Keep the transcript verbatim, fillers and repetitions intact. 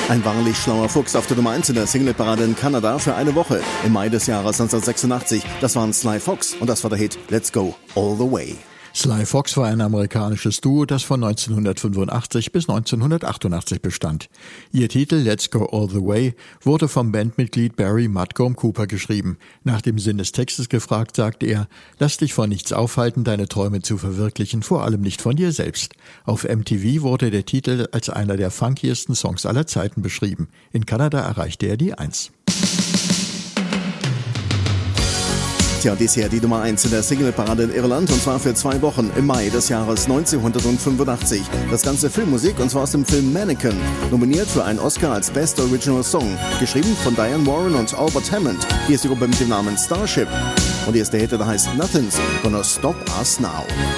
Ein wahrlich schlauer Fuchs auf der Nummer eins in der Singleparade in Kanada für eine Woche im Mai des Jahres neunzehnhundertsechsundachtzig. Das waren Sly Fox und das war der Hit Let's Go All the Way. Sly Fox war ein amerikanisches Duo, das von neunzehnhundertfünfundachtzig bis neunzehnhundertachtundachtzig bestand. Ihr Titel Let's Go All the Way wurde vom Bandmitglied Barry Mudgomb Cooper geschrieben. Nach dem Sinn des Textes gefragt, sagte er: Lass dich von nichts aufhalten, deine Träume zu verwirklichen, vor allem nicht von dir selbst. Auf M T V wurde der Titel als einer der funkiesten Songs aller Zeiten beschrieben. In Kanada erreichte er die Eins. Tja, dies hier die Nummer eins in der Singleparade in Irland und zwar für zwei Wochen im Mai des Jahres neunzehnhundertfünfundachtzig. Das ganze Filmmusik und zwar aus dem Film Mannequin, nominiert für einen Oscar als Best Original Song, geschrieben von Diane Warren und Albert Hammond. Hier ist die Gruppe mit dem Namen Starship und hier ist der Hit, der heißt Nothing's Gonna Stop Us Now.